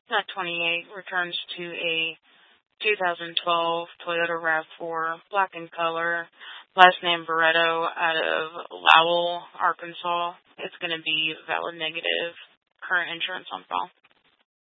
That 28 returns to a 2012 Toyota RAV4, black in color, last name Barreto, out of Lowell, Arkansas. It's going to be valid negative, current insurance on file.